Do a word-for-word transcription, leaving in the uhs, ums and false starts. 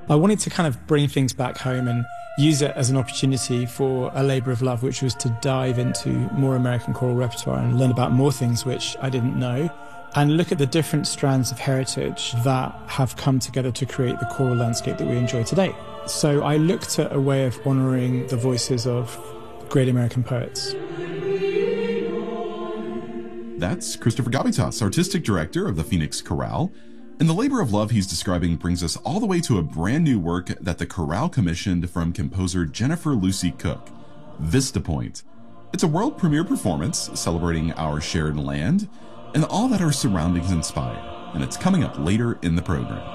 I wanted to kind of bring things back home and use it as an opportunity for a labour of love, which was to dive into more American choral repertoire and learn about more things which I didn't know, and look at the different strands of heritage that have come together to create the choral landscape that we enjoy today. So I looked at a way of honouring the voices of great American poets. That's Christopher Gavitas, artistic director of the Phoenix Chorale. And the labor of love he's describing brings us all the way to a brand new work that the chorale commissioned from composer Jennifer Lucy Cook, Vista Point. It's a world premiere performance celebrating our shared land and all that our surroundings inspire, and it's coming up later in the program.